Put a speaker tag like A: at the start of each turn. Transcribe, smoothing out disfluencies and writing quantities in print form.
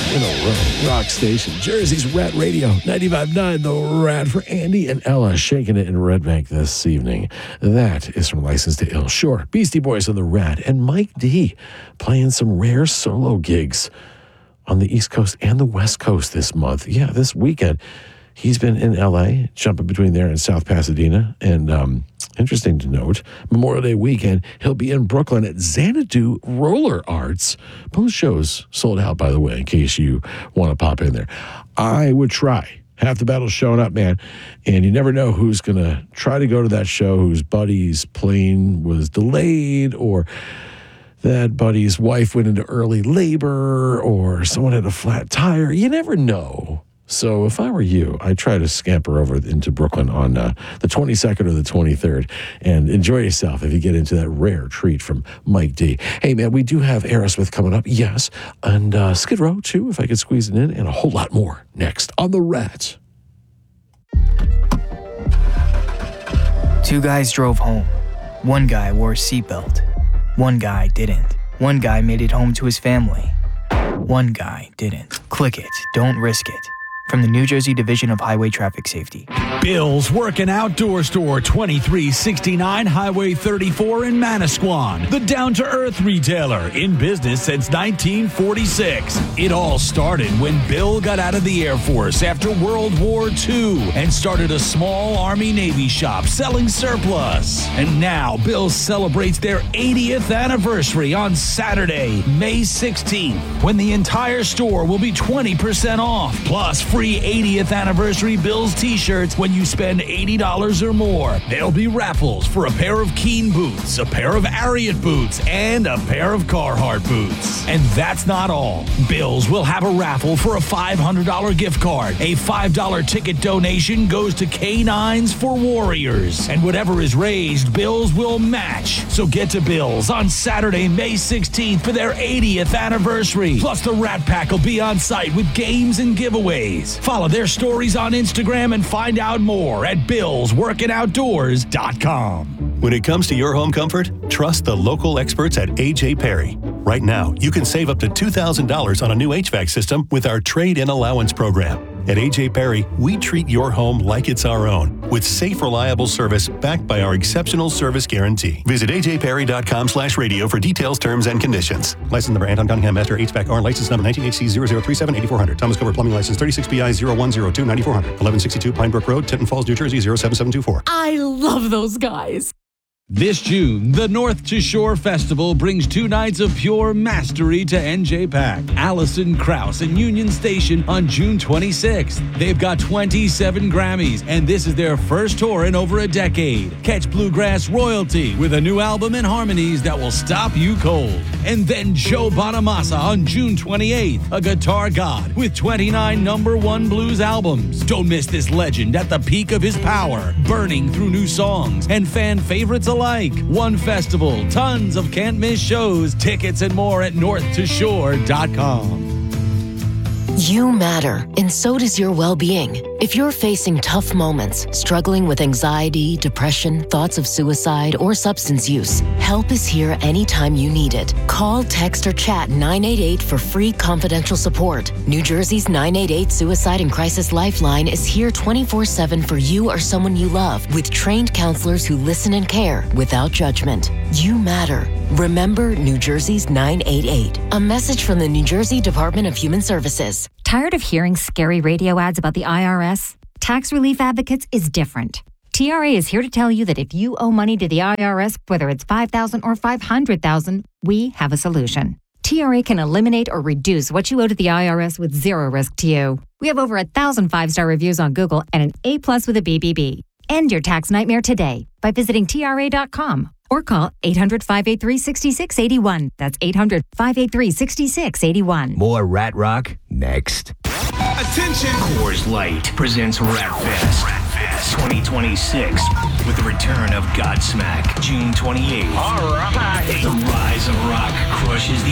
A: in a row. Rock Station, Jersey's Rat Radio, 95.9 The Rat for Andy and Ella shaking it in Red Bank this evening. That is from License to Ill. Sure, Beastie Boys on the Rat and Mike D playing some rare solo gigs on the East Coast and the West Coast this month. Yeah, this weekend. He's been in L.A., jumping between there and South Pasadena. And interesting to note, Memorial Day weekend, he'll be in Brooklyn at Xanadu Roller Arts. Both shows sold out, by the way, in case you want to pop in there. I would try. Half the battle's showing up, man. And you never know who's going to try to go to that show, whose buddy's plane was delayed, or that buddy's wife went into early labor, or someone had a flat tire. You never know. So if I were you, I'd try to scamper over into Brooklyn on the 22nd or the 23rd and enjoy yourself if you get into that rare treat from Mike D. Hey, man, we do have Aerosmith coming up, yes, and Skid Row, too, if I could squeeze it in, and a whole lot more next on The Rat.
B: Two guys drove home. One guy wore a seatbelt. One guy didn't. One guy made it home to his family. One guy didn't. Click it. Don't risk it. From the New Jersey Division of Highway Traffic Safety.
C: Bill's Working Outdoor Store, 2369 Highway 34 in Manasquan. The down-to-earth retailer, in business since 1946. It all started when Bill got out of the Air Force after World War II and started a small Army-Navy shop selling surplus. And now Bill celebrates their 80th anniversary on Saturday, May 16th, when the entire store will be 20% off, plus free 80th anniversary Bill's t-shirts when you spend $80 or more. There'll be raffles for a pair of Keen boots, a pair of Ariat boots, and a pair of Carhartt boots. And that's not all. Bill's will have a raffle for a $500 gift card. A $5 ticket donation goes to K9s for Warriors. And whatever is raised, Bill's will match. So get to Bill's on Saturday, May 16th for their 80th anniversary. Plus the Rat Pack will be on site with games and giveaways. Follow their stories on Instagram and find out more at billsworkingoutdoors.com.
D: When it comes to your home comfort, trust the local experts at A.J. Perry. Right now, you can save up to $2,000 on a new HVAC system with our trade-in allowance program. At A.J. Perry, we treat your home like it's our own, with safe, reliable service backed by our exceptional service guarantee. Visit ajperry.com/radio for details, terms, and conditions. License number Anton Cunningham, Master HVAC-R, license number 19HC0037-8400. Thomas Cover Plumbing License 36BI0102-9400. 1162 Pine Brook Road, Tinton Falls, New Jersey 07724.
E: I love those guys.
C: This June, the North to Shore Festival brings 2 nights of pure mastery to NJPAC. Allison Krauss and Union Station on June 26th. They've got 27 Grammys, and this is their first tour in over a decade. Catch Bluegrass Royalty with a new album and harmonies that will stop you cold. And then Joe Bonamassa on June 28th, a guitar god with 29 #1 blues albums. Don't miss this legend at the peak of his power, burning through new songs and fan favorites alike. One festival, tons of can't miss shows, tickets and more at northtoshore.com.
F: You matter, and so does your well-being. If you're facing tough moments, struggling with anxiety, depression, thoughts of suicide, or substance use, help is here anytime you need it. Call, text, or chat 988 for free confidential support. New Jersey's 988 Suicide and Crisis Lifeline is here 24/7 for you or someone you love, with trained counselors who listen and care without judgment. You matter. Remember New Jersey's 988. A message from the New Jersey Department of Human Services.
G: Tired of hearing scary radio ads about the IRS? Tax Relief Advocates is different. TRA is here to tell you that if you owe money to the IRS, whether it's $5,000 or $500,000, we have a solution. TRA can eliminate or reduce what you owe to the IRS with zero risk to you. We have over 1,000 5-star reviews on Google and an A+ with a BBB. End your tax nightmare today by visiting TRA.com. Or call 800-583-6681. That's 800-583-6681.
H: More Rat Rock next.
I: Attention! Coors Light presents Rat Fest 2026 with the return of Godsmack, June 28th. All right! The rise of rock crushes the